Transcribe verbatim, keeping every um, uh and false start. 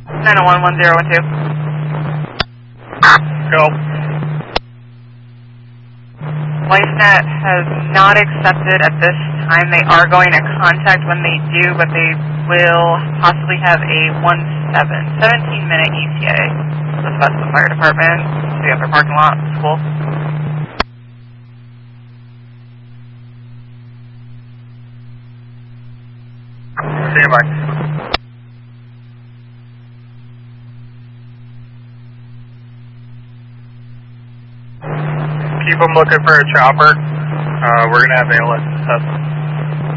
nine oh one, one zero one two. Go. LifeNet has not accepted at this time. They are going to contact when they do, but they will possibly have a one seven, seventeen minute E T A. That's about the fire department. So you have their parking lot, school. See you, Mike. Keep them looking for a chopper. Uh, we're going to have A L S test.